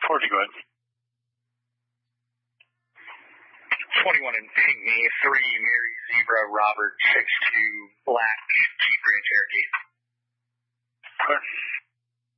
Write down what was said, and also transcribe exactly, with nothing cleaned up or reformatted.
Courtney, go ahead. twenty-one in Pinckney, three Mary Zebra Robert six two